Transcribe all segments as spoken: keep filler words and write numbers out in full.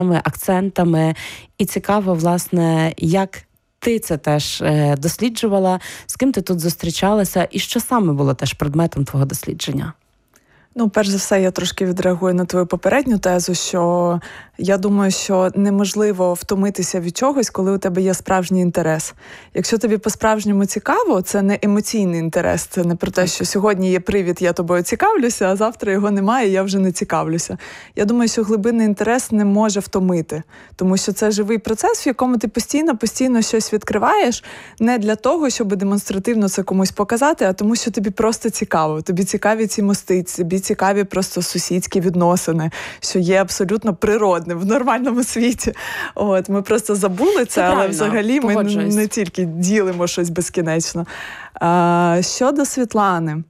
акцентами. І цікаво, власне, як ти це теж е, досліджувала, з ким ти тут зустрічалася, і що саме було теж предметом твого дослідження? Ну, перш за все, я трошки відреагую на твою попередню тезу, що я думаю, що неможливо втомитися від чогось, коли у тебе є справжній інтерес. Якщо тобі по-справжньому цікаво, це не емоційний інтерес, це не про те, що сьогодні є привід, я тобою цікавлюся, а завтра його немає, я вже не цікавлюся. Я думаю, що глибинний інтерес не може втомити, тому що це живий процес, в якому ти постійно-постійно щось відкриваєш, не для того, щоб демонстративно це комусь показати, а тому, що тобі просто цікаво, тобі цікаві ці мости, тобі цікаві просто сусідські відносини, що є абсолютно природним в нормальному світі. От, ми просто забули це, це але взагалі ми не, не тільки ділимо щось безкінечно. А, щодо Світлани.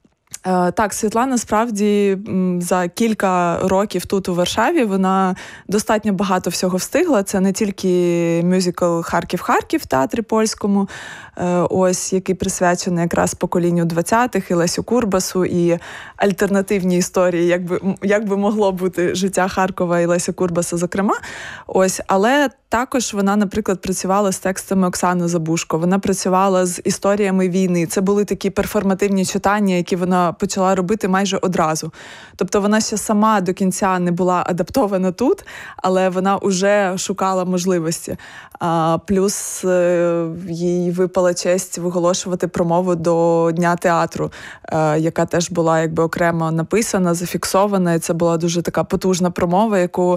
Так, Світлана справді за кілька років тут у Варшаві вона достатньо багато всього встигла. Це не тільки мюзикл «Харків-Харків» в театрі польському, ось, який присвячений якраз поколінню двадцятих, і Лесю Курбасу, і альтернативні історії, як би, як би могло бути життя Харкова і Леся Курбаса, зокрема. Ось, але також вона, наприклад, працювала з текстами Оксани Забушко, вона працювала з історіями війни. Це були такі перформативні читання, які вона почала робити майже одразу. Тобто вона ще сама до кінця не була адаптована тут, але вона вже шукала можливості. А, плюс е, їй випала честь виголошувати промову до Дня театру, е, яка теж була якби окремо написана, зафіксована. І це була дуже така потужна промова, яку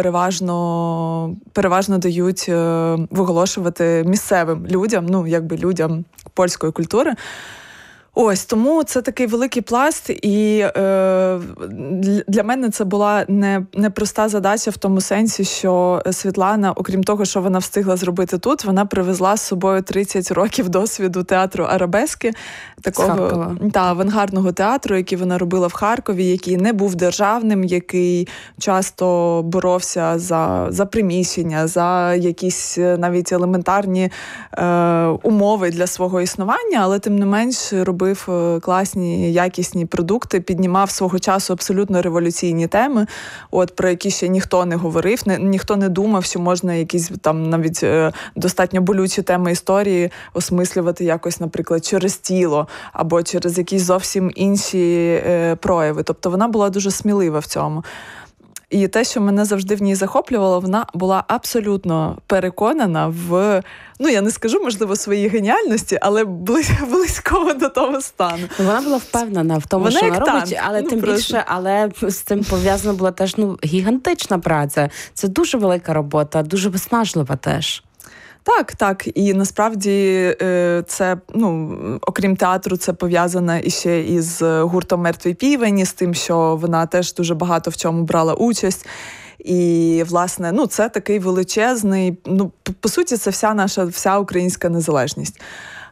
переважно, переважно дають е, виголошувати місцевим людям, ну, якби людям польської культури. Ось, тому це такий великий пласт, і е, для мене це була не, непроста задача в тому сенсі, що Світлана, окрім того, що вона встигла зробити тут, вона привезла з собою тридцять років досвіду театру арабески, такого та, авангардного театру, який вона робила в Харкові, який не був державним, який часто боровся за, за приміщення, за якісь навіть елементарні е, умови для свого існування, але тим не менш робив класні, якісні продукти, піднімав свого часу абсолютно революційні теми, от, про які ще ніхто не говорив, не, ніхто не думав, що можна якісь там навіть е, достатньо болючі теми історії осмислювати якось, наприклад, через тіло, або через якісь зовсім інші е, прояви. Тобто вона була дуже смілива в цьому. І те, що мене завжди в ній захоплювало, вона була абсолютно переконана в, ну, я не скажу, можливо, своїй геніальності, але близько до того стану. Вона була впевнена в тому, вона що вона робить, але ну, тим просто... більше, але з цим пов'язана була теж, ну, гігантична праця. Це дуже велика робота, дуже виснажлива теж. Так, так. І насправді це, ну, окрім театру, це пов'язано іще із гуртом «Мертвий півень», з тим, що вона теж дуже багато в чому брала участь. І, власне, ну, це такий величезний, ну, по суті, це вся наша, вся українська незалежність.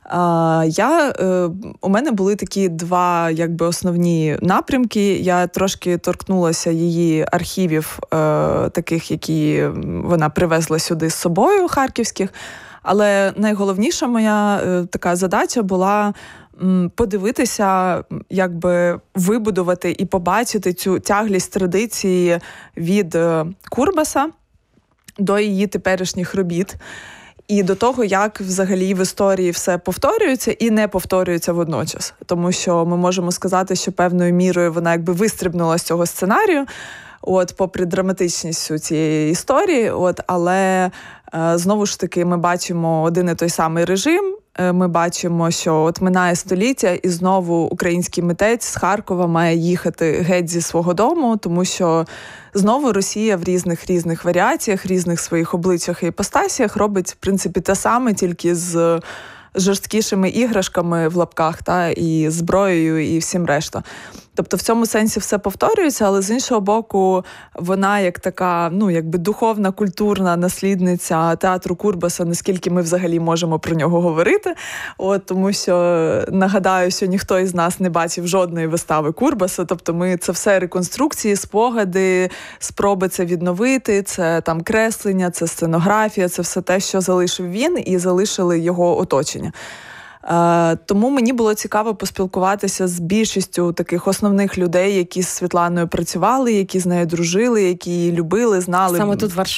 Я, у мене були такі два, якби, основні напрямки. Я трошки торкнулася її архівів, таких, які вона привезла сюди з собою, харківських. Але найголовніша моя така задача була подивитися, якби вибудувати і побачити цю тяглість традиції від Курбаса до її теперішніх робіт. І до того, як взагалі в історії все повторюється і не повторюється водночас. Тому що ми можемо сказати, що певною мірою вона якби вистрибнула з цього сценарію, от, попри драматичність цієї історії. От, але е, знову ж таки ми бачимо один і той самий режим. Ми бачимо, що от минає століття, і знову український митець з Харкова має їхати геть зі свого дому, тому що знову Росія в різних-різних варіаціях, різних своїх обличчях і іпостасіях робить, в принципі, те саме, тільки з жорсткішими іграшками в лапках, та, і зброєю, і всім решта. Тобто в цьому сенсі все повторюється, але з іншого боку, вона як така, ну, якби духовна, культурна наслідниця театру Курбаса, наскільки ми взагалі можемо про нього говорити. От, тому що, нагадаю, що ніхто із нас не бачив жодної вистави Курбаса, тобто ми це все реконструкції, спогади, спроби це відновити, це там креслення, це сценографія, це все те, що залишив він і залишили його оточення. Тому мені було цікаво поспілкуватися з більшістю таких основних людей, які з Світланою працювали, які з нею дружили, які її любили, знали. Саме тут в